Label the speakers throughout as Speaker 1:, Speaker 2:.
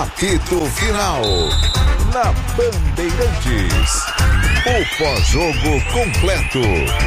Speaker 1: Apito Final. Na Bandeirantes. O pós-jogo completo.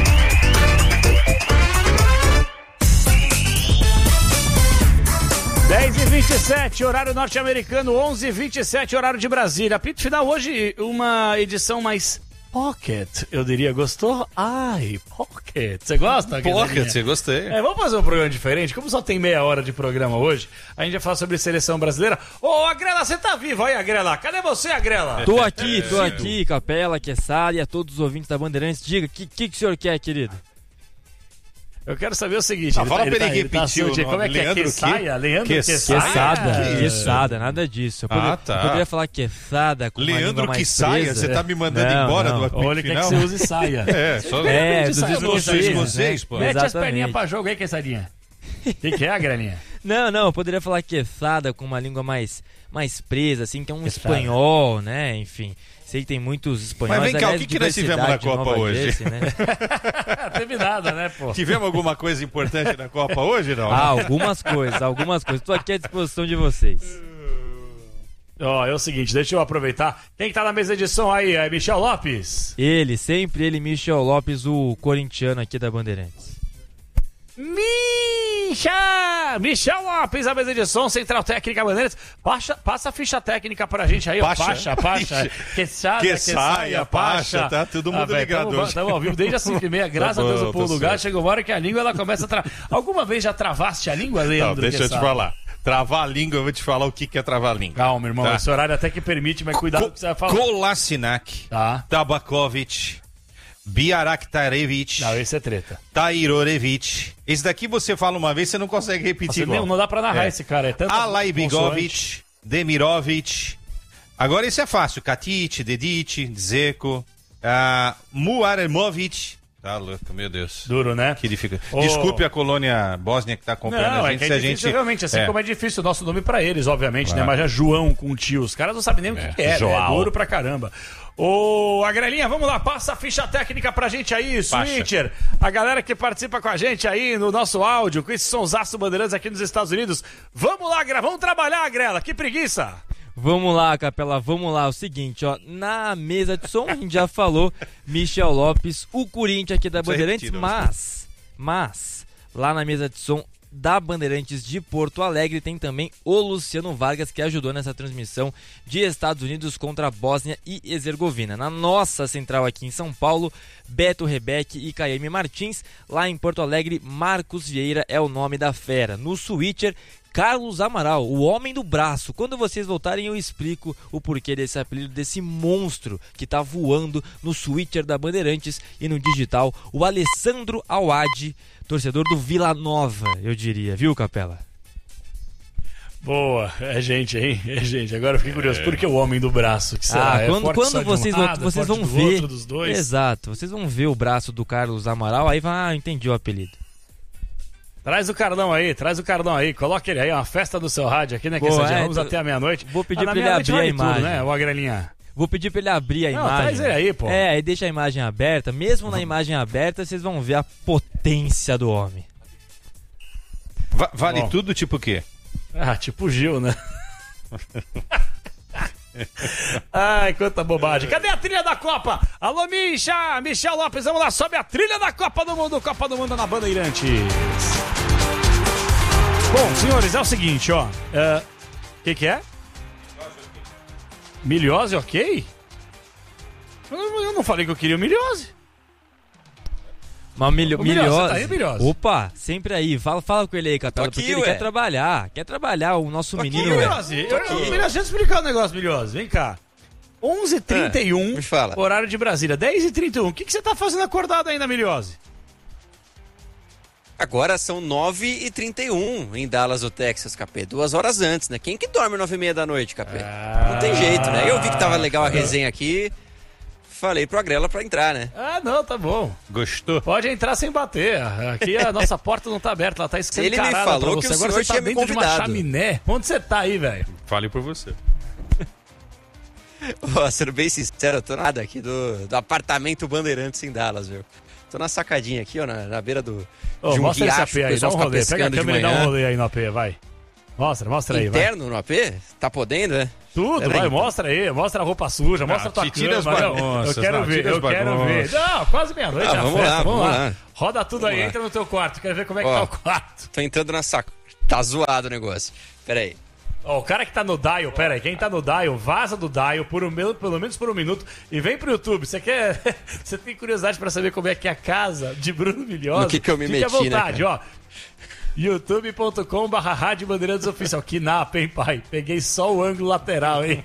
Speaker 2: 10h27, horário norte-americano, 11h27, horário de Brasília. Apito Final hoje, uma edição mais pocket, eu diria. Gostou? Ai, pocket. Você gosta?
Speaker 3: Pocket, eu gostei.
Speaker 2: Vamos fazer um programa diferente. Como só tem meia hora de programa hoje, a gente vai falar sobre seleção brasileira. Ô, Agrela, você tá vivo aí, Agrela? Cadê você, Agrela?
Speaker 4: Tô aqui, Capela, Quessada e a todos os ouvintes da Bandeirantes. Diga, o que o senhor quer, querido?
Speaker 2: Eu quero saber o seguinte.
Speaker 3: Fala pra ele repetir o nome.
Speaker 2: Como é que é? Quessaia? Leandro
Speaker 4: Quessada, nada disso. Eu poderia falar Quessada com uma língua mais
Speaker 3: Saia, você tá me mandando embora do Apito
Speaker 2: Final? Olha, quer que você use saia.
Speaker 3: Vocês, pô.
Speaker 2: Mete as perninhas pra jogo aí, Quessadinha. O que é, Graninha?
Speaker 4: Não, eu poderia falar Quessada com uma língua mais presa, assim, que é um espanhol, né? Enfim. Sei que tem muitos espanhóis.
Speaker 3: Mas vem cá, o que nós tivemos na Copa hoje?
Speaker 4: Jersey, né?
Speaker 2: Teve nada, né, pô?
Speaker 3: Tivemos alguma coisa importante na Copa hoje, não?
Speaker 4: Algumas coisas. Estou aqui à disposição de vocês.
Speaker 2: É o seguinte, deixa eu aproveitar. Quem que tá na mesa de som aí? É Michel Lopes?
Speaker 4: Ele, Michel Lopes, o corintiano aqui da Bandeirantes.
Speaker 2: Michel Lopes, a mesa de som, Central Técnica Bandeirantes. Passa a ficha técnica pra gente aí, ó. Pacha.
Speaker 3: Quessaia, Pacha, tá todo mundo ligado hoje.
Speaker 2: Estamos ao vivo desde as 5h30, graças a Deus, o pulo do gato. Chegou uma hora que a língua ela começa a travar. Alguma vez já travaste a língua, Leandro?
Speaker 3: Não, deixa eu te falar. Travar a língua, eu vou te falar o que é travar a língua.
Speaker 2: Calma, irmão,
Speaker 3: tá.
Speaker 2: Esse horário até que permite, mas cuidado com o que você vai falar.
Speaker 3: Kolasinac, Tabakovic, Biaraktarevich.
Speaker 2: Não, esse é treta.
Speaker 3: Tairorevich. Esse daqui você fala uma vez, você não consegue repetir.
Speaker 2: Não dá pra narrar esse cara. É tanto
Speaker 3: Alaibigovic, Demirovic. Agora esse é fácil. Katic, Dedic, Dzeko, Muaremovic. Tá louco, meu Deus.
Speaker 2: Duro, né?
Speaker 3: Que dificuldade. Desculpe a colônia bósnia que tá acompanhando a gente.
Speaker 2: Se a gente realmente, assim como é difícil o nosso nome pra eles, obviamente, né? Mas é João com tio. Os caras não sabem nem o que é, né? É duro pra caramba. Ô, Agrelinha, vamos lá, passa a ficha técnica pra gente aí, Switcher. A galera que participa com a gente aí no nosso áudio, com esse sonsaço Bandeirantes aqui nos Estados Unidos. Vamos lá, vamos trabalhar, Agrela, que preguiça.
Speaker 4: Vamos lá, Capela, vamos lá. O seguinte, ó, na mesa de som a gente já falou Michel Lopes, o Corinthians aqui da Bandeirantes, mas lá na mesa de som da Bandeirantes de Porto Alegre tem também o Luciano Vargas, que ajudou nessa transmissão de Estados Unidos contra a Bósnia e Herzegovina. Na nossa central aqui em São Paulo, Beto Rebeck e Caíme Martins. Lá em Porto Alegre, Marcos Vieira é o nome da fera. No switcher, Carlos Amaral, o homem do braço. Quando vocês voltarem eu explico o porquê desse apelido, desse monstro que tá voando no switcher da Bandeirantes. E no digital, o Alessandro Awad, torcedor do Vila Nova, eu diria, viu, Capela?
Speaker 2: Boa, é gente, hein? É gente. Agora eu fiquei curioso, por que o homem do braço? Que será?
Speaker 4: Quando vocês vão ver,
Speaker 2: outro, dos dois?
Speaker 4: Exato, vocês vão ver o braço do Carlos Amaral, aí vai, entendi o apelido.
Speaker 2: Traz o Cardão aí, coloca ele aí, uma festa do seu rádio aqui, né? Vamos até a meia-noite.
Speaker 4: Vou pedir pra ele abrir a imagem.
Speaker 2: Tudo, né, o Agrelinha?
Speaker 4: Vou pedir pra ele abrir a imagem.
Speaker 2: Traz ele aí, pô.
Speaker 4: Aí deixa a imagem aberta. Mesmo na imagem aberta, vocês vão ver a potência do homem.
Speaker 3: Vale tudo, tipo o quê?
Speaker 2: Tipo o Gil, né? Ai, quanta bobagem. Cadê a trilha da Copa? Alô, Michel Lopes, vamos lá, sobe a trilha da Copa do Mundo na Bandeirantes. Bom, senhores, é o seguinte, ó. Que é? Miliose, ok? Eu não falei que eu queria o Miliose.
Speaker 4: Mas Miliose.
Speaker 2: Tá aí, Miliose?
Speaker 4: Opa, sempre aí. Fala com ele aí, Capela, porque ele quer trabalhar. Quer trabalhar, o nosso menino.
Speaker 2: Miliose, deixa eu explicar um negócio, Miliose. Vem cá. 11h31, horário de Brasília. 10h31. O que você tá fazendo acordado ainda, Miliose?
Speaker 5: Agora são 9h31 em Dallas, o Texas, Capê. 2 horas antes, né? Quem que dorme 9h30 da noite, Capê? Não tem jeito, né? Eu vi que tava legal a resenha aqui. Falei pro Agrela pra entrar, né?
Speaker 2: Não, tá bom.
Speaker 3: Gostou?
Speaker 2: Pode entrar sem bater. Aqui a nossa porta não tá aberta, ela tá escancarada.
Speaker 5: Ele me falou
Speaker 2: pra você.
Speaker 5: que o
Speaker 2: Agora
Speaker 5: senhor
Speaker 2: você tá
Speaker 5: tinha me
Speaker 2: dentro de uma
Speaker 5: convidado.
Speaker 2: chaminé. Onde você tá aí, velho?
Speaker 3: Fale por você.
Speaker 5: Sendo bem sincero, eu tô nada aqui do apartamento Bandeirantes em Dallas, viu? Tô na sacadinha aqui, ó, na beira de um
Speaker 2: mostra
Speaker 5: riacho.
Speaker 2: esse AP aí, dá um rolê. Pega a câmera e dá um rolê aí no AP, vai. Mostra aí.
Speaker 5: Interno no AP? Tá podendo, né?
Speaker 2: Tudo, vai, mostra aí, mostra a roupa suja, mostra a tua
Speaker 3: tira
Speaker 2: cama.
Speaker 3: as bagunças,
Speaker 2: eu quero ver. Não, quase meia-noite a
Speaker 5: vamos
Speaker 2: festa,
Speaker 5: vamos lá.
Speaker 2: Roda tudo aí, entra no teu quarto, quero ver como é que tá o quarto.
Speaker 5: Tô entrando na saco. Tá zoado o negócio. Pera aí.
Speaker 2: O cara que tá no dial, pera aí, quem tá no dial, vaza do dial pelo menos por um minuto e vem pro YouTube. Você tem curiosidade pra saber como é que é a casa de Bruno Milhosa?
Speaker 5: No que eu me meti,
Speaker 2: à vontade,
Speaker 5: né,
Speaker 2: ó. youtube.com/Rádio Bandeirantes Oficial. Que napa, hein, pai? Peguei só o ângulo lateral, hein?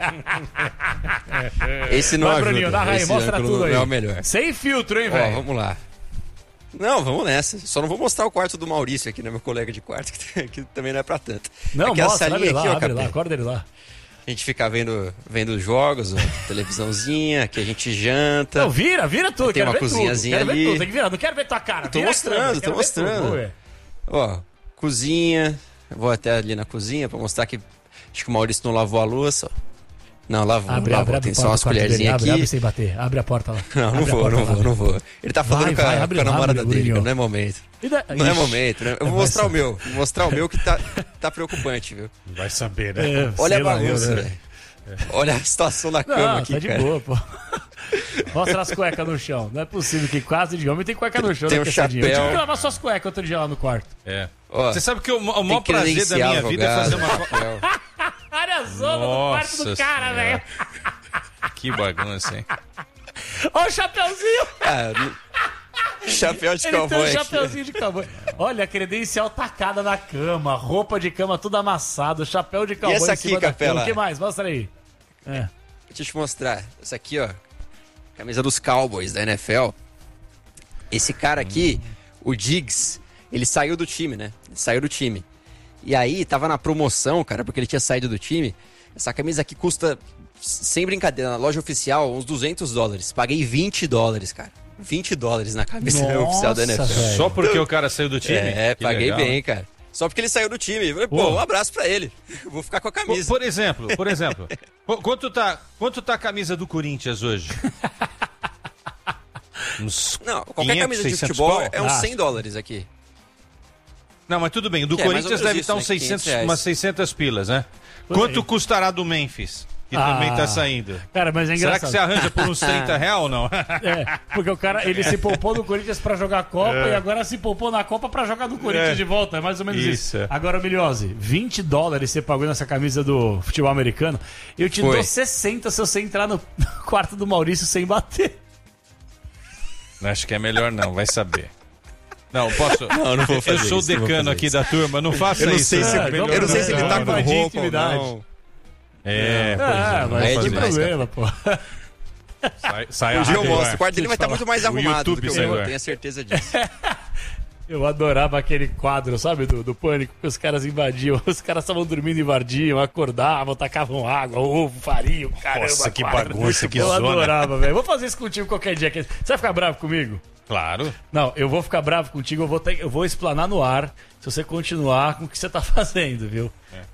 Speaker 5: Esse não ajuda.
Speaker 2: Bruninho, narra aí, mostra tudo aí.
Speaker 5: É o melhor.
Speaker 2: Sem filtro, hein, velho?
Speaker 5: Vamos lá. Não, vamos nessa. Só não vou mostrar o quarto do Maurício aqui, né? Meu colega de quarto, que também não é pra tanto.
Speaker 2: Não,
Speaker 5: aqui
Speaker 2: mostra,
Speaker 5: a salinha
Speaker 2: abre
Speaker 5: aqui,
Speaker 2: lá,
Speaker 5: ó,
Speaker 2: abre lá, acorda ele lá.
Speaker 5: A gente fica vendo jogos, ó, televisãozinha, aqui a gente janta.
Speaker 2: Não, vira tudo.
Speaker 5: Tem uma cozinhazinha ali.
Speaker 2: Ver tudo, tem que virar, não quero ver tua cara.
Speaker 5: Tô mostrando. Ó, cozinha. Vou até ali na cozinha pra mostrar que acho que o Maurício não lavou a louça, ó. Não, lavou. Tem só umas colherzinhas aqui.
Speaker 2: Abre sem bater, abre a porta lá.
Speaker 5: Não vou. Ele tá falando com a namorada dele, não é momento. Não é momento, né? Eu vou mostrar o meu. Vou mostrar o meu que tá preocupante, viu?
Speaker 3: Vai saber, né?
Speaker 5: Olha a bagunça, velho. Olha a situação da cama aqui,
Speaker 2: tá de boa, pô. Mostra as cuecas no chão. Não é possível que quase de homem tem cueca no chão.
Speaker 5: Tem um chapéu. Eu
Speaker 2: tive que lavar suas cuecas outro dia lá no quarto.
Speaker 3: Você sabe que o maior prazer da minha vida é fazer uma...
Speaker 2: Área zona no quarto do cara, velho.
Speaker 3: Que bagunça, hein?
Speaker 2: Olha o chapeuzinho.
Speaker 5: Chapéu de
Speaker 2: Ele
Speaker 5: cowboy.
Speaker 2: Tem um chapeuzinho de cowboy. Olha, a credencial tacada na cama, roupa de cama tudo amassado, chapéu de cowboy
Speaker 5: e essa aqui, Capela?
Speaker 2: O que mais? Mostra aí.
Speaker 5: Deixa eu te mostrar. Essa aqui, ó. Camisa dos Cowboys da NFL. Esse cara aqui, o Diggs, ele saiu do time, né? E aí, tava na promoção, cara, porque ele tinha saído do time. Essa camisa aqui custa, sem brincadeira, na loja oficial, uns $200. Paguei $20, cara. $20 na camisa oficial da NFL.
Speaker 2: Véio.
Speaker 3: Só porque o cara saiu do time?
Speaker 5: Paguei
Speaker 3: legal,
Speaker 5: bem, cara. Só porque ele saiu do time. Um abraço pra ele. Vou ficar com a camisa.
Speaker 3: Por exemplo, quanto tá a camisa do Corinthians hoje?
Speaker 5: Qualquer camisa de futebol é uns $100 aqui.
Speaker 3: Não, mas tudo bem. O do Corinthians deve estar uns 600 pilas, né? Quanto custará do Memphis? Que também tá saindo.
Speaker 2: Cara, mas é engraçado.
Speaker 3: Será que você arranja por uns R$30 ou não?
Speaker 2: Porque o cara, ele se poupou no Corinthians pra jogar a Copa e agora se poupou na Copa pra jogar no Corinthians de volta. É mais ou menos isso. Agora, Miliose, $20 você pagou nessa camisa do futebol americano. Eu te dou 60 se você entrar no quarto do Maurício sem bater.
Speaker 3: Acho que é melhor não, vai saber. Não, posso.
Speaker 5: Não vou fazer.
Speaker 3: Eu sou o decano aqui da turma, não faça isso.
Speaker 5: Eu não sei se ele tá com roupa ou não.
Speaker 2: Mas não tem problema, pô.
Speaker 3: Sai
Speaker 5: o Gil mostra. O quarto dele vai estar muito mais arrumado do que o meu, eu tenho certeza disso.
Speaker 2: Eu adorava aquele quadro, sabe, do Pânico, que os caras invadiam. Os caras estavam dormindo, invadiam, acordavam, tacavam água, ovo, farinha, caramba.
Speaker 3: Nossa, que bagunça, que
Speaker 2: zona.
Speaker 3: Eu
Speaker 2: adorava, velho. Vou fazer isso contigo qualquer dia. Você vai ficar bravo comigo?
Speaker 3: Claro.
Speaker 2: Não, eu vou ficar bravo contigo, eu vou explanar no ar se você continuar com o que você tá fazendo, viu?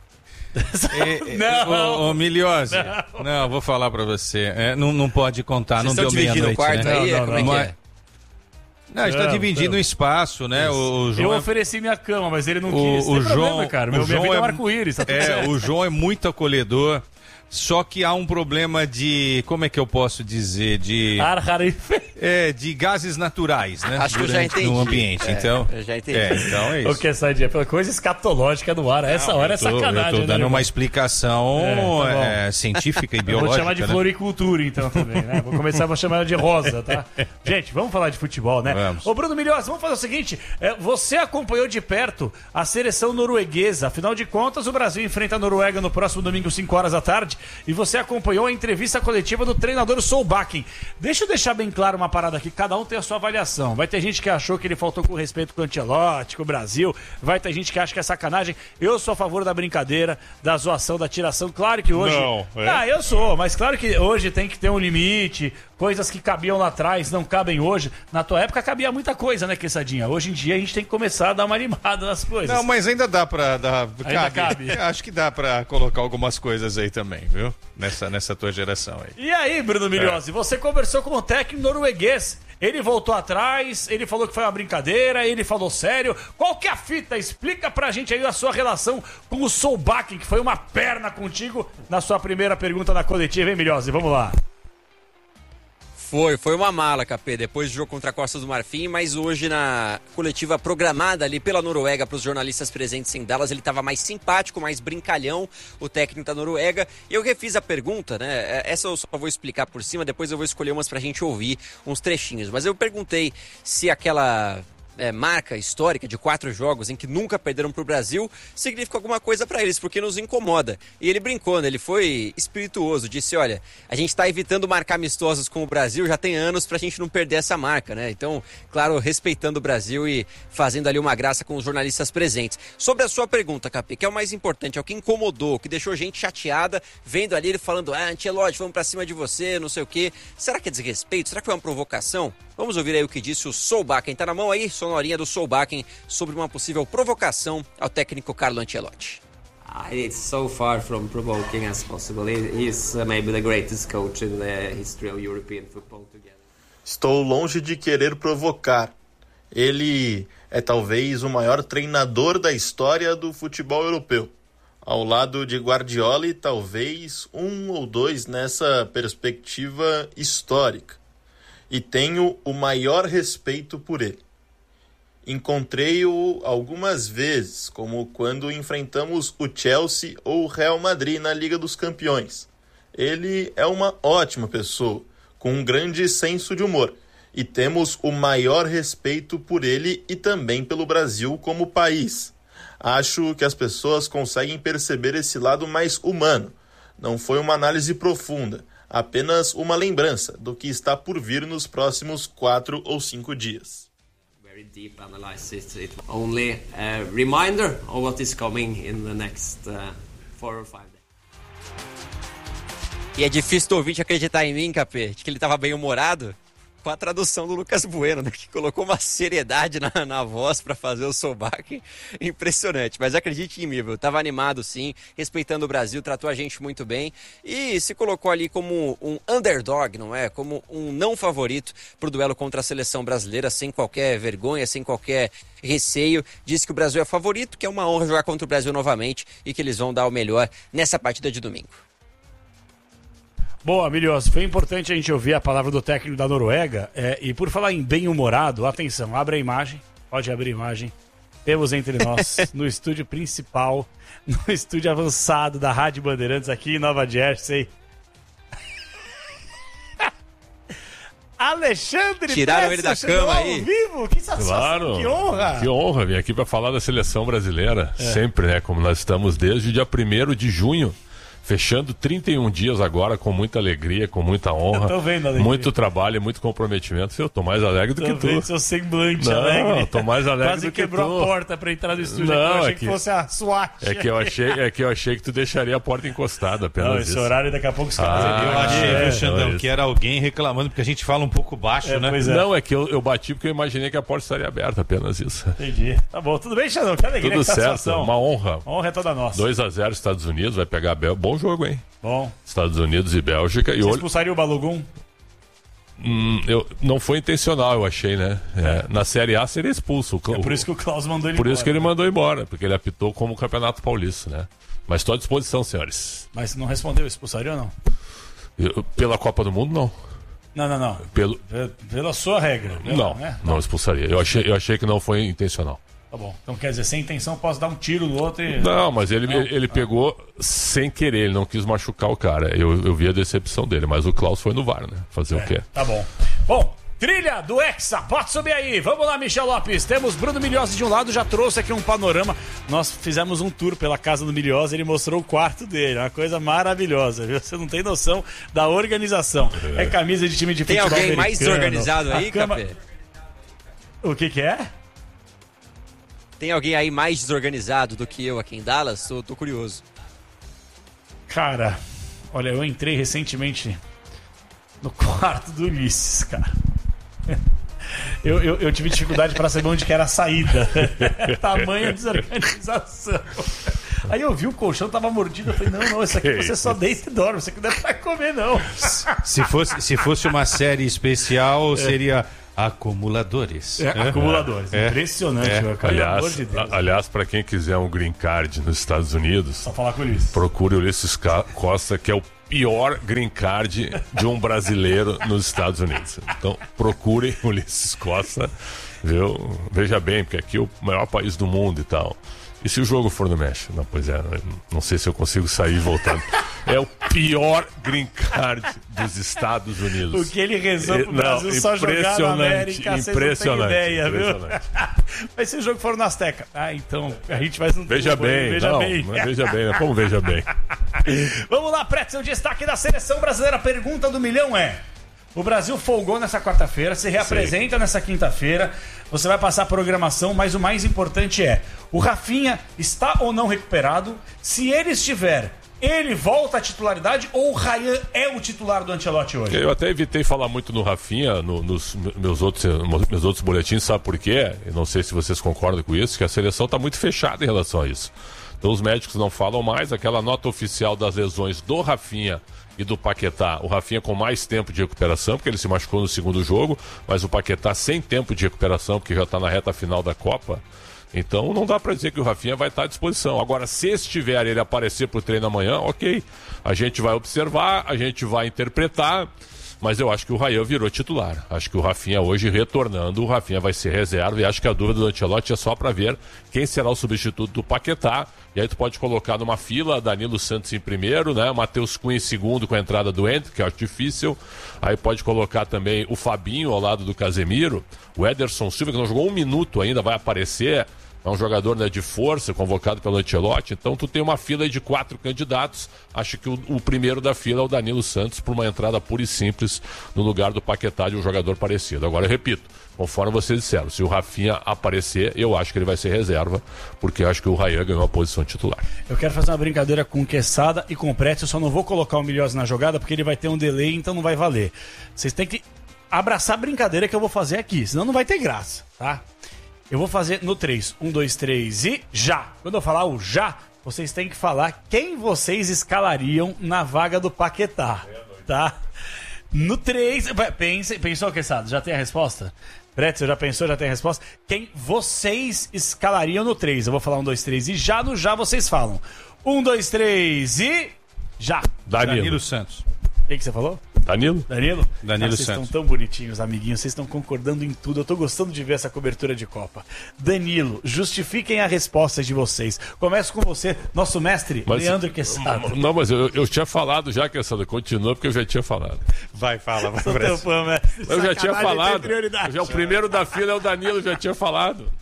Speaker 3: Não, Miliose. Não, vou falar pra você. Não pode contar, não deu meia-noite.
Speaker 5: Quarto
Speaker 3: né?
Speaker 5: aí, como é que é?
Speaker 3: Não, a gente tá dividindo o espaço, né? O João
Speaker 2: eu ofereci minha cama, mas ele não quis.
Speaker 3: O João,
Speaker 2: cara. Minha vida é um arco-íris, tá tudo certo.
Speaker 3: O João é muito acolhedor. Só que há um problema de, como é que eu posso dizer, de gases naturais, né?
Speaker 5: Acho que eu já entendi.
Speaker 3: No ambiente, então.
Speaker 5: Eu já entendi.
Speaker 3: Então é isso.
Speaker 2: O que essa dia? Pela coisa escatológica no ar, essa hora é sacanagem.
Speaker 3: Eu tô dando uma explicação científica e biológica.
Speaker 2: Vou chamar de floricultura, então, também, né? Vou chamar ela de rosa, tá? Gente, vamos falar de futebol, né?
Speaker 3: Vamos.
Speaker 2: Ô, Bruno Milhosa, vamos fazer o seguinte, você acompanhou de perto a seleção norueguesa, afinal de contas, o Brasil enfrenta a Noruega no próximo domingo, 5 horas da tarde, e você acompanhou a entrevista coletiva do treinador Solbakken. Deixa eu deixar bem claro uma parada aqui, cada um tem a sua avaliação. Vai ter gente que achou que ele faltou com respeito com o Ancelotti, com o Brasil, vai ter gente que acha que é sacanagem. Eu sou a favor da brincadeira, da zoação, da tiração. Claro que hoje...
Speaker 3: Não,
Speaker 2: eu sou, mas claro que hoje tem que ter um limite, coisas que cabiam lá atrás não cabem hoje. Na tua época cabia muita coisa, né, Quessadinha? Hoje em dia a gente tem que começar a dar uma animada nas coisas.
Speaker 3: Não, mas ainda dá pra...
Speaker 2: cabe.
Speaker 3: Acho que dá pra colocar algumas coisas aí também, viu? Nessa tua geração aí.
Speaker 2: E aí, Bruno Milhosa, você conversou com o técnico norueguês. Ele voltou atrás, ele falou que foi uma brincadeira, ele falou sério. Qual que é a fita? Explica pra gente aí a sua relação com o Solbakken, que foi uma perna contigo na sua primeira pergunta na coletiva, hein, Milhose? Vamos lá.
Speaker 5: Foi uma mala, KP, depois do jogo contra a Costa do Marfim, mas hoje na coletiva programada ali pela Noruega para os jornalistas presentes em Dallas, ele estava mais simpático, mais brincalhão, o técnico da Noruega. E eu refiz a pergunta, né? Essa eu só vou explicar por cima, depois eu vou escolher umas pra gente ouvir uns trechinhos. Mas eu perguntei se aquela marca histórica de 4 jogos em que nunca perderam pro Brasil significa alguma coisa para eles, porque nos incomoda. E ele brincou, né? Ele foi espirituoso, disse, olha, a gente tá evitando marcar amistosos com o Brasil já tem anos pra gente não perder essa marca, né? Então, claro, respeitando o Brasil e fazendo ali uma graça com os jornalistas presentes. Sobre a sua pergunta, Capê, que é o mais importante, é o que incomodou, o que deixou gente chateada, vendo ali ele falando, Ancelotti, vamos pra cima de você, não sei o quê. Será que é desrespeito? Será que foi uma provocação? Vamos ouvir aí o que disse o Solbakken. Tá na mão aí, sonorinha do Solbakken sobre uma possível provocação ao técnico Carlo Ancelotti.
Speaker 6: It's so far from provoking as possible. He's maybe the greatest coach in the history of European football together.
Speaker 7: Estou longe de querer provocar. Ele é talvez o maior treinador da história do futebol europeu. Ao lado de Guardiola e talvez 1 ou 2 nessa perspectiva histórica. E tenho o maior respeito por ele. Encontrei-o algumas vezes, como quando enfrentamos o Chelsea ou o Real Madrid na Liga dos Campeões. Ele é uma ótima pessoa, com um grande senso de humor, e temos o maior respeito por ele e também pelo Brasil como país. Acho que as pessoas conseguem perceber esse lado mais humano. Não foi uma análise profunda, apenas uma lembrança do que está por vir nos próximos 4 ou 5 dias.
Speaker 6: Very deep analysis. It's only a reminder of what is coming in the next 4 or 5 days.
Speaker 5: E é difícil o ouvinte acreditar em mim, Capê, de que ele estava bem humorado, com a tradução do Lucas Bueno, né, que colocou uma seriedade na voz para fazer o Solbakken impressionante. Mas acredite em mim, eu estava animado sim, respeitando o Brasil, tratou a gente muito bem e se colocou ali como um underdog, não é? Como um não favorito para o duelo contra a seleção brasileira, sem qualquer vergonha, sem qualquer receio. Disse que o Brasil é favorito, que é uma honra jogar contra o Brasil novamente e que eles vão dar o melhor nessa partida de domingo.
Speaker 2: Boa, Milhose, foi importante a gente ouvir a palavra do técnico da Noruega. E por falar em bem-humorado, atenção, abre a imagem, pode abrir a imagem. Temos entre nós, no estúdio principal, no estúdio avançado da Rádio Bandeirantes aqui em Nova Jersey, Alexandre
Speaker 5: Tiraram
Speaker 2: Tessa,
Speaker 5: ele da cama aí.
Speaker 2: Vivo, que satisfação,
Speaker 8: claro,
Speaker 2: que honra.
Speaker 8: Que honra vir aqui para falar da seleção brasileira, sempre, né, como nós estamos desde o dia 1º de junho. Fechando 31 dias agora com muita alegria, com muita honra.
Speaker 2: Eu tô vendo a alegria.
Speaker 8: Muito trabalho e muito comprometimento. Eu tô mais alegre do que tu.
Speaker 2: Tô vendo seu semblante
Speaker 8: não,
Speaker 2: alegre.
Speaker 8: Tô mais alegre
Speaker 2: Quase
Speaker 8: do que tu.
Speaker 2: Quase quebrou a porta pra entrar no estúdio.
Speaker 8: Não,
Speaker 2: eu achei que fosse a SWAT.
Speaker 8: É que eu achei que tu deixaria a porta encostada apenas.
Speaker 2: Não, esse horário daqui a pouco os caras
Speaker 3: eu achei, viu, Xandão, que era alguém reclamando, porque a gente fala um pouco baixo, né?
Speaker 8: Não, é que eu bati porque eu imaginei que a porta estaria aberta, apenas isso.
Speaker 2: Entendi. Tá bom, tudo bem, Xandão? Que alegria,
Speaker 8: tudo
Speaker 2: que
Speaker 8: certo, uma honra.
Speaker 2: A honra é toda nossa.
Speaker 8: 2-0 Estados Unidos, vai pegar a Bélgica. Bom jogo, hein?
Speaker 2: Bom.
Speaker 8: Estados Unidos e Bélgica.
Speaker 2: Você expulsaria o Balogun?
Speaker 8: Não foi intencional, eu achei, né? Na Série A seria expulso.
Speaker 2: Por isso que o Klaus mandou ele
Speaker 8: embora. Por isso que ele mandou embora, porque ele apitou como o Campeonato Paulista, né? Mas estou à disposição, senhores.
Speaker 2: Mas não respondeu, expulsaria ou não?
Speaker 8: Pela Copa do Mundo, não.
Speaker 2: Não. Pela sua regra.
Speaker 8: Não expulsaria. Eu achei que não foi intencional.
Speaker 2: Tá bom. Então quer dizer, sem intenção posso dar um tiro no outro e...
Speaker 8: Não, mas ele pegou sem querer, ele não quis machucar o cara. Eu vi a decepção dele, mas o Klaus foi no VAR, né? Fazer o quê?
Speaker 2: Tá bom. Bom, trilha do Hexa, pode subir aí. Vamos lá, Michel Lopes. Temos Bruno Milhose de um lado, já trouxe aqui um panorama. Nós fizemos um tour pela casa do Milhose, ele mostrou o quarto dele. Uma coisa maravilhosa, viu? Você não tem noção da organização. É camisa de time de futebol americano.
Speaker 5: Tem alguém mais desorganizado aí, Capê?
Speaker 2: O que é?
Speaker 5: Tem alguém aí mais desorganizado do que eu aqui em Dallas? Tô curioso.
Speaker 2: Cara, olha, eu entrei recentemente no quarto do Ulisses, cara. Eu tive dificuldade para saber onde que era a saída. Tamanha desorganização. Aí eu vi o colchão, tava mordido. Eu falei, não, isso aqui você só deita e dorme. Isso aqui não é pra comer, não.
Speaker 3: Se fosse uma série especial, seria acumuladores.
Speaker 2: Acumuladores. Impressionante, meu cara.
Speaker 8: Aliás, para quem quiser um green card nos Estados Unidos,
Speaker 2: só falar com o Ulisses.
Speaker 8: Procure o Ulisses Costa, que é o pior green card de um brasileiro nos Estados Unidos. Então, procure o Ulisses Costa, viu? Veja bem, porque aqui é o maior país do mundo e tal. E se o jogo for no México? Não, pois é, não sei se eu consigo sair voltando. É o pior green card dos Estados Unidos.
Speaker 2: O que ele rezou pro Brasil só jogar na América, vocês não têm ideia, viu? Mas se o jogo for no Azteca, então a gente vai...
Speaker 8: Veja bem, veja bem, como veja bem.
Speaker 2: Vamos lá, Pretzel, destaque da seleção brasileira. A pergunta do milhão é: o Brasil folgou nessa quarta-feira, se reapresenta nessa quinta-feira, você vai passar a programação, mas o mais importante é: o Rafinha está ou não recuperado? Se ele estiver, ele volta à titularidade ou o Ryan é o titular do Ancelotti hoje?
Speaker 8: Eu até evitei falar muito no Rafinha nos meus outros boletins, sabe por quê? Eu não sei se vocês concordam com isso, que a seleção está muito fechada em relação a isso. Então os médicos não falam mais, aquela nota oficial das lesões do Rafinha e do Paquetá, o Rafinha com mais tempo de recuperação, porque ele se machucou no segundo jogo, mas o Paquetá sem tempo de recuperação, porque já está na reta final da Copa. Então não dá para dizer que o Rafinha vai estar à disposição. Agora, se estiver ele aparecer para o treino amanhã, ok, a gente vai observar, a gente vai interpretar, mas eu acho que o Ryan virou titular. Acho que o Rafinha hoje retornando, o Rafinha vai ser reserva, e acho que a dúvida do Ancelotti é só para ver quem será o substituto do Paquetá. E aí tu pode colocar numa fila Danilo Santos em primeiro, né? Matheus Cunha em segundo com a entrada do Hendrick, que é difícil. Aí pode colocar também o Fabinho ao lado do Casemiro. O Ederson Silva, que não jogou um minuto ainda, vai aparecer. É um jogador, né, de força, convocado pelo Ancelotti. Então tu tem uma fila aí de 4 candidatos. Acho que o primeiro da fila é o Danilo Santos, por uma entrada pura e simples no lugar do Paquetá, de um jogador parecido. Agora eu repito, conforme vocês disseram, se o Rafinha aparecer, eu acho que ele vai ser reserva, porque eu acho que o Ryan ganhou a posição titular.
Speaker 2: Eu quero fazer uma brincadeira com o Quesada e com o Pretzel, eu só não vou colocar o Milhosa na jogada, porque ele vai ter um delay, então não vai valer. Vocês têm que abraçar a brincadeira que eu vou fazer aqui, senão não vai ter graça, tá? Eu vou fazer no 3. 1, 2, 3 e já. Quando eu falar o já, vocês têm que falar quem vocês escalariam na vaga do Paquetá, tá? No 3... Pensou, Quesada? Já tem a resposta? Pretzel, já pensou? Já tem a resposta? Quem vocês escalariam no 3? Eu vou falar 1, 2, 3 e já. No já vocês falam. 1, 2, 3 e... já.
Speaker 3: Danilo Santos.
Speaker 2: O que você falou?
Speaker 8: Danilo
Speaker 2: Vocês
Speaker 8: Santos.
Speaker 2: estão tão bonitinhos, amiguinhos. Vocês estão concordando em tudo. Eu tô gostando de ver essa cobertura de Copa. Danilo, justifiquem a resposta de vocês. Começo com você, nosso mestre, Leandro Quesada.
Speaker 8: Não, mas eu tinha falado já, Quesada. Continua, porque eu já tinha falado.
Speaker 3: Fala.
Speaker 8: Eu já tinha falado. O primeiro da fila é o Danilo, já tinha falado.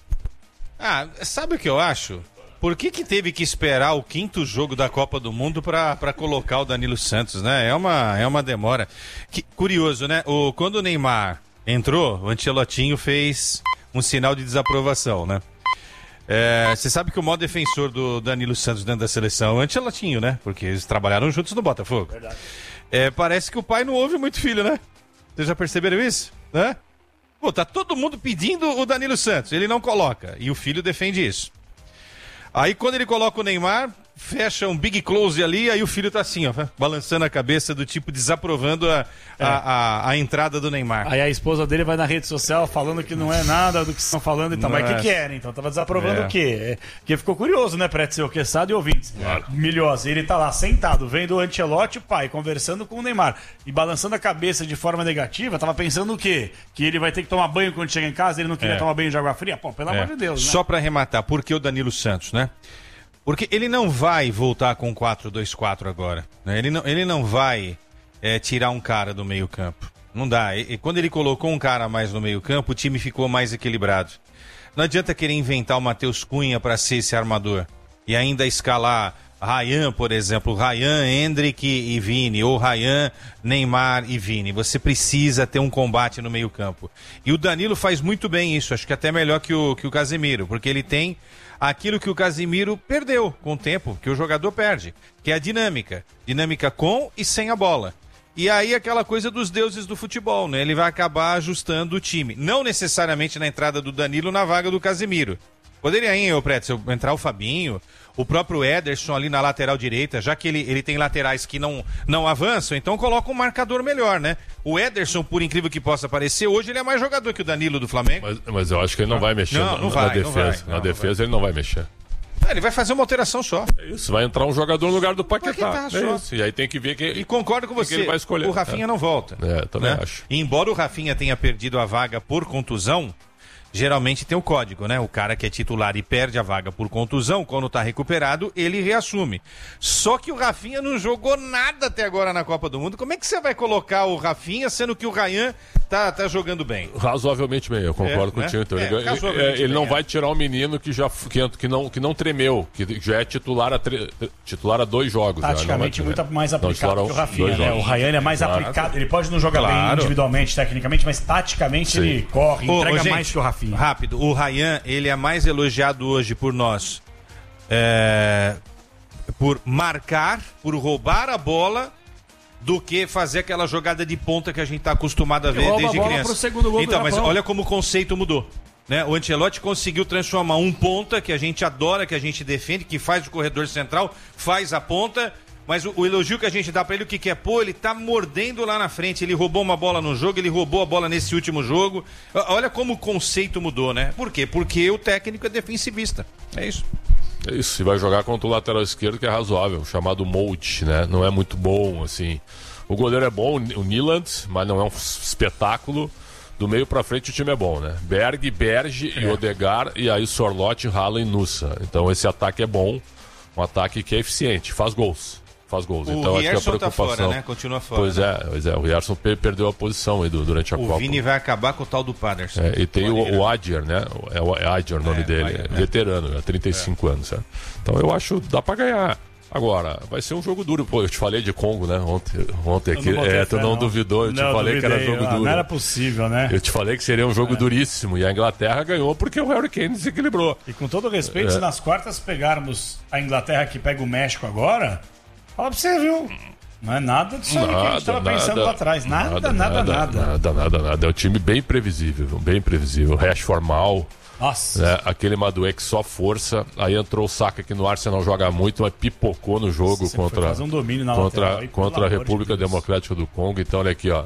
Speaker 3: Sabe o que eu acho? Por que teve que esperar o 5º jogo da Copa do Mundo para colocar o Danilo Santos, né? É uma demora. Curioso, né? Quando o Neymar entrou, o Ancelotinho fez um sinal de desaprovação, né? Você sabe que o maior defensor do Danilo Santos dentro da seleção é o Ancelotinho, né? Porque eles trabalharam juntos no Botafogo. Verdade. Parece que o pai não ouve muito filho, né? Vocês já perceberam isso? Né? Pô, tá todo mundo pedindo o Danilo Santos, ele não coloca. E o filho defende isso. Aí quando ele coloca o Neymar, fecha um big close ali, aí o filho tá assim, ó, balançando a cabeça, do tipo desaprovando a entrada do Neymar.
Speaker 2: Aí a esposa dele vai na rede social falando que não é nada do que estão falando, então, mas o que era? Então tava desaprovando o quê? Porque ficou curioso, né, Pretzel, Quesada e ouvintes. Claro. Milhosa, ele tá lá sentado, vendo o Ancelotti, o pai, conversando com o Neymar e balançando a cabeça de forma negativa, tava pensando o quê? Que ele vai ter que tomar banho quando chega em casa, ele não queria tomar banho de água fria? Pô, pelo amor de Deus, né?
Speaker 3: Só pra arrematar, por que o Danilo Santos, né? Porque ele não vai voltar com 4-2-4 agora, né? Ele não vai tirar um cara do meio campo. Não dá. E quando ele colocou um cara a mais no meio campo, o time ficou mais equilibrado. Não adianta querer inventar o Matheus Cunha para ser esse armador. E ainda escalar Ryan, por exemplo. Ryan, Hendrick e Vini. Ou Ryan, Neymar e Vini. Você precisa ter um combate no meio campo. E o Danilo faz muito bem isso. Acho que até melhor que o Casemiro. Porque ele tem aquilo que o Casemiro perdeu com o tempo, que o jogador perde, que é a dinâmica. Dinâmica com e sem a bola. E aí aquela coisa dos deuses do futebol, né? Ele vai acabar ajustando o time. Não necessariamente na entrada do Danilo na vaga do Casemiro. Poderia, Pretzel, entrar o Fabinho, o próprio Ederson ali na lateral direita, já que ele tem laterais que não avançam, então coloca um marcador melhor, né? O Ederson, por incrível que possa parecer, hoje ele é mais jogador que o Danilo do Flamengo.
Speaker 8: Mas eu acho que ele não vai mexer na defesa. Na defesa ele não vai mexer.
Speaker 3: Ele vai fazer uma alteração só.
Speaker 8: Isso, vai entrar um jogador no lugar do Paquetá. Isso. E aí tem que ver que...
Speaker 3: E concordo com você,
Speaker 8: ele vai escolher.
Speaker 3: O Rafinha não volta.
Speaker 8: Também acho.
Speaker 3: E embora o Rafinha tenha perdido a vaga por contusão, geralmente tem o código, né? O cara que é titular e perde a vaga por contusão, quando tá recuperado, ele reassume. Só que o Rafinha não jogou nada até agora na Copa do Mundo. Como é que você vai colocar o Rafinha, sendo que o Ryan tá jogando bem?
Speaker 8: Razoavelmente bem, eu concordo contigo. Então. Ele não vai tirar o menino que não tremeu, que já é titular a 2 jogos.
Speaker 2: Taticamente muito mais aplicado que o Rafinha, né? O Ryan é mais aplicado, ele pode não jogar bem individualmente, tecnicamente, mas taticamente ele corre, entrega mais que o Rafinha.
Speaker 3: Rápido, o Ryan, ele é mais elogiado hoje por nós por marcar, por roubar a bola, do que fazer aquela jogada de ponta que a gente está acostumado a ver desde criança. Então, mas olha como o conceito mudou, né? O Ancelotti conseguiu transformar um ponta que a gente adora, que a gente defende, que faz o corredor central, faz a ponta. Mas o elogio que a gente dá pra ele, o que é? Pô, ele tá mordendo lá na frente, ele roubou uma bola no jogo, ele roubou a bola nesse último jogo. Olha como o conceito mudou, né? Por quê? Porque o técnico é defensivista. É isso.
Speaker 8: É isso, e vai jogar contra o lateral esquerdo que é razoável, chamado Molt, né? Não é muito bom, assim. O goleiro é bom, o Nyland, mas não é um espetáculo. Do meio pra frente o time é bom, né? Berg, Berge e Odegaard, e aí Sorloth, Haaland e Nusa. Então esse ataque é bom, um ataque que é eficiente, faz gols. Então acho que a preocupação... tá fora, né? Continua fora. Pois é, o Rierson perdeu a posição aí durante a Copa.
Speaker 3: O Vini vai acabar com o tal do Paderson.
Speaker 8: E tem o Adjer, né? É Adjer o nome dele, veterano, 35 anos. Então eu acho que dá pra ganhar. Agora, vai ser um jogo duro. Pô, eu te falei de Congo, né? Ontem aqui. Tu não duvidou, eu te falei que era jogo duro.
Speaker 2: Não era possível, né?
Speaker 8: Eu te falei que seria um jogo duríssimo. E a Inglaterra ganhou porque o Harry Kane desequilibrou.
Speaker 2: E com todo respeito, se nas quartas pegarmos a Inglaterra que pega o México agora, fala pra você, viu? Não é nada disso aí que a gente tava pensando lá atrás. Nada.
Speaker 8: É um time bem previsível, bem previsível. Rashford mal.
Speaker 2: Nossa.
Speaker 8: Né? Aquele Madueke só força. Aí entrou o Saka, que no Arsenal joga muito, mas pipocou no jogo contra a República Democrática do Congo. Então, olha aqui, ó.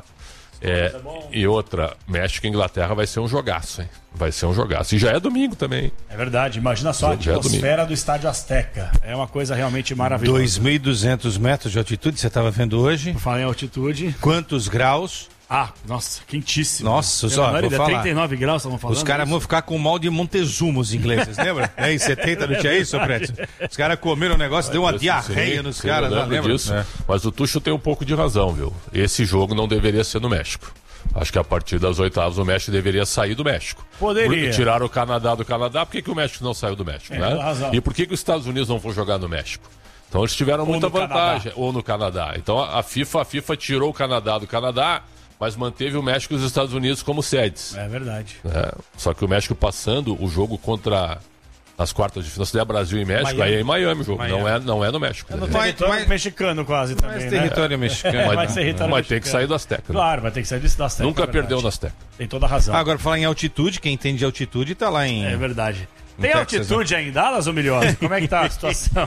Speaker 8: E outra, México e Inglaterra vai ser um jogaço, hein? Vai ser um jogaço. E já é domingo também.
Speaker 2: É verdade. Imagina só a atmosfera do Estádio Azteca. É uma coisa realmente maravilhosa.
Speaker 3: 2.200 metros de altitude, você estava vendo hoje.
Speaker 2: Por falar em altitude.
Speaker 3: Quantos graus?
Speaker 2: Nossa, quentíssimo.
Speaker 3: Nossa, só vou falar.
Speaker 2: 39 graus, estavam falando.
Speaker 3: Os caras vão ficar com mal de Montezuma, os ingleses, lembra? Em 70 não tinha isso, Preto? Os caras comeram o negócio, deu uma diarreia nos caras lá, lembra?
Speaker 8: Disso. Mas o Tucho tem um pouco de razão, viu? Esse jogo não deveria ser no México. Acho que a partir das oitavas o México deveria sair do México.
Speaker 2: Poderia.
Speaker 8: Tiraram o Canadá do Canadá, por que o México não saiu do México, né? E por que os Estados Unidos não vão jogar no México? Então eles tiveram muita vantagem. Ou no Canadá. Então a FIFA tirou o Canadá do Canadá, mas manteve o México e os Estados Unidos como sedes.
Speaker 2: É verdade.
Speaker 8: Só que o México passando o jogo contra as quartas de final, se der Brasil e México, Miami. Aí é em Miami o jogo. Não é no México.
Speaker 2: É no território mexicano quase também,
Speaker 3: mais território mexicano.
Speaker 8: Mas tem que sair do Azteca. Né?
Speaker 2: Claro, vai ter que sair do Azteca.
Speaker 8: Nunca perdeu no Azteca.
Speaker 2: Tem toda a razão.
Speaker 3: Agora, falar em altitude, quem entende de altitude tá lá em...
Speaker 2: É verdade. Tem altitude aí em Dallas, ou Milhose? Como é que tá a situação?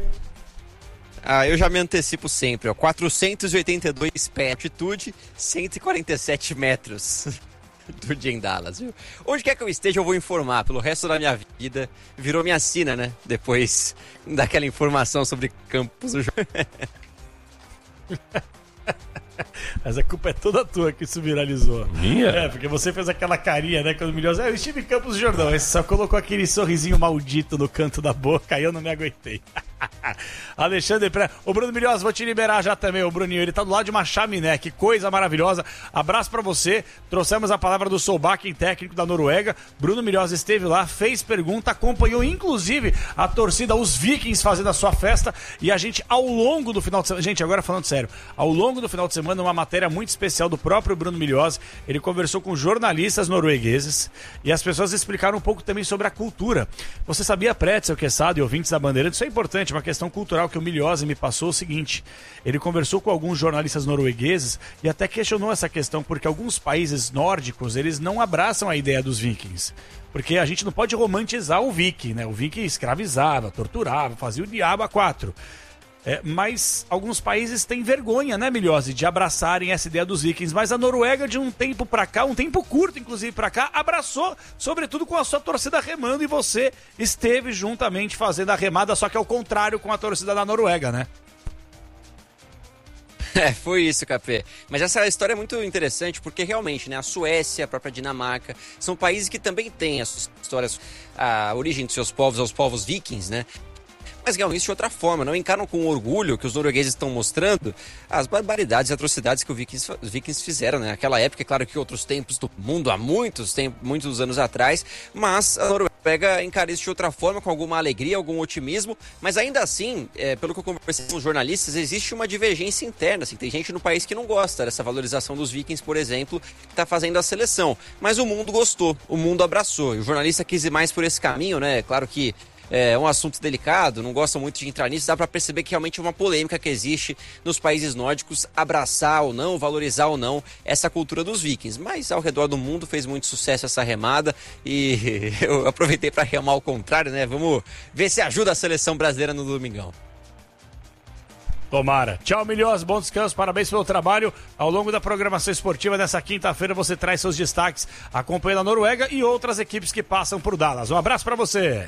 Speaker 5: Eu já me antecipo sempre, ó. 482 pés de altitude, 147 metros do dia em Dallas, viu? Onde quer que eu esteja, eu vou informar. Pelo resto da minha vida, virou minha sina, né? Depois daquela informação sobre campos do jogo.
Speaker 2: Mas a culpa é toda tua que isso viralizou.
Speaker 8: Minha?
Speaker 2: Porque você fez aquela carinha, né? Quando o Milhões... eu estive em Campos do Jordão. Aí você só colocou aquele sorrisinho maldito no canto da boca, aí eu não me aguentei. Alexandre Pré. O Bruno Milhões, vou te liberar já também, o Bruninho. Ele tá do lado de uma chaminé, que coisa maravilhosa. Abraço pra você. Trouxemos a palavra do Solbakken, técnico da Noruega. Bruno Milhões esteve lá, fez pergunta, acompanhou inclusive a torcida, os Vikings fazendo a sua festa. E a gente, ao longo do final de semana... Gente, agora falando sério. Ao longo do final de semana, uma matéria muito especial do próprio Bruno Milhões. Ele conversou com jornalistas noruegueses e as pessoas explicaram um pouco também sobre a cultura. Você sabia, Pretzel, Quesada e ouvintes da Bandeirante? Isso é importante. uma questão cultural que o Miliose me passou o seguinte. Ele conversou com alguns jornalistas noruegueses e até questionou essa questão, porque alguns países nórdicos, eles não abraçam a ideia dos vikings. Porque a gente não pode romantizar o viking, né? O viking escravizava, torturava, fazia o diabo a quatro. Mas alguns países têm vergonha, né, Miliose, de abraçarem essa ideia dos vikings. Mas a Noruega, de um tempo pra cá, um tempo curto, inclusive, pra cá, abraçou, sobretudo com a sua torcida remando, e você esteve juntamente fazendo a remada, só que ao contrário com a torcida da Noruega, né?
Speaker 5: Foi isso, Capê. Mas essa história é muito interessante porque realmente, né, a Suécia, a própria Dinamarca, são países que também têm as suas histórias, a origem dos seus povos, aos povos vikings, né? Mas realmente de outra forma, não encaram com orgulho que os noruegueses estão mostrando as barbaridades e atrocidades que os vikings fizeram, né? Naquela época, é claro que outros tempos do mundo, há muitos anos atrás, mas a Noruega encara isso de outra forma, com alguma alegria, algum otimismo, mas ainda assim, pelo que eu conversei com os jornalistas, existe uma divergência interna, assim, tem gente no país que não gosta dessa valorização dos vikings, por exemplo, que está fazendo a seleção, mas o mundo gostou, o mundo abraçou, e o jornalista quis ir mais por esse caminho, né? Claro que é um assunto delicado, não gostam muito de entrar nisso, dá pra perceber que realmente é uma polêmica que existe nos países nórdicos, abraçar ou não, valorizar ou não essa cultura dos vikings. Mas ao redor do mundo fez muito sucesso essa remada e eu aproveitei pra remar ao contrário, né? Vamos ver se ajuda a seleção brasileira no domingão.
Speaker 2: Tomara. Tchau, Miliose, bom descanso, parabéns pelo trabalho. Ao longo da programação esportiva dessa quinta-feira você traz seus destaques acompanhando a Noruega e outras equipes que passam por Dallas. Um abraço pra você.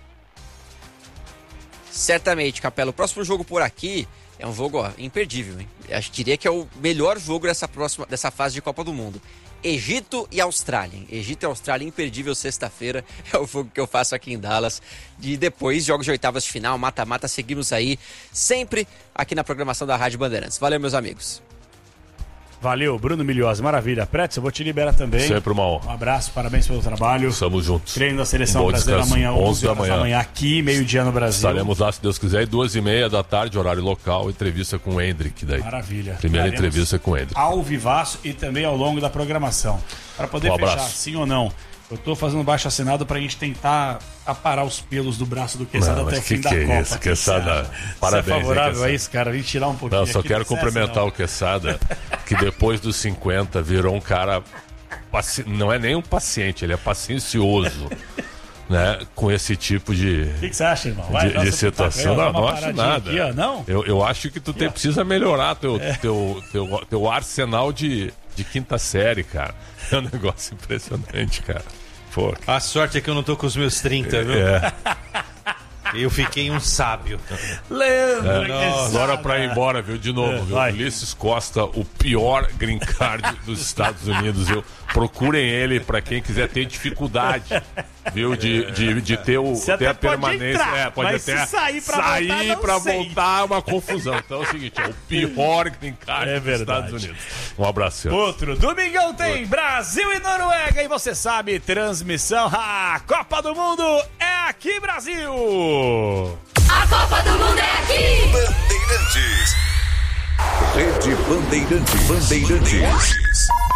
Speaker 5: Certamente, Capela. O próximo jogo por aqui é um jogo imperdível, hein? Eu diria que é o melhor jogo dessa fase de Copa do Mundo. Egito e Austrália. Egito e Austrália, imperdível, sexta-feira. É o jogo que eu faço aqui em Dallas. E depois, jogos de oitavas de final, mata-mata, seguimos aí, sempre aqui na programação da Rádio Bandeirantes. Valeu, meus amigos.
Speaker 2: Valeu, Bruno Miliose, maravilha. Pretz, eu vou te liberar também.
Speaker 8: Sempre uma honra.
Speaker 2: Um abraço, parabéns pelo trabalho.
Speaker 8: Estamos juntos.
Speaker 2: Treino da Seleção Brasileira amanhã, 11 horas da manhã, aqui, meio-dia no Brasil.
Speaker 8: Estaremos lá, se Deus quiser, e 2h30 da tarde, horário local, entrevista com o Hendrick daí.
Speaker 2: Maravilha.
Speaker 8: Primeira entrevista com o Hendrick.
Speaker 2: Ao vivaço e também ao longo da programação. Para poder fechar, sim ou não, eu tô fazendo baixo assinado pra gente tentar aparar os pelos do braço do Quesada até o fim da Copa.
Speaker 8: Isso, Quesada, parabéns.
Speaker 2: Você é favorável a isso, cara? Vem tirar um pouquinho.
Speaker 8: Não, só quero cumprimentar o Quesada, que depois dos 50 virou um cara, não é nem um paciente, ele é paciencioso. Né, com esse tipo de.
Speaker 2: O que você acha, irmão?
Speaker 8: De situação. Não acho nada.
Speaker 2: Aqui, ó, não?
Speaker 8: Eu acho que tu precisa melhorar teu arsenal de quinta série, cara. É um negócio impressionante, cara. Pô.
Speaker 3: A sorte é que eu não tô com os meus 30, viu? Eu fiquei um sábio.
Speaker 2: Leandro,
Speaker 8: agora pra ir embora, viu? De novo, viu? Ulisses Costa, o pior green card dos Estados Unidos, viu? Procurem ele pra quem quiser ter dificuldade, viu? De ter a permanência.
Speaker 2: Entrar, pode até
Speaker 8: sair pra voltar é uma confusão. Então é o seguinte, é o pior green card dos Estados Unidos. Um abraço.
Speaker 2: Outro. Domingão tem Brasil e Noruega. E você sabe, transmissão. A Copa do Mundo é aqui, Brasil!
Speaker 9: A Copa do Mundo é aqui!
Speaker 1: Bandeirantes. Rede Bandeirantes.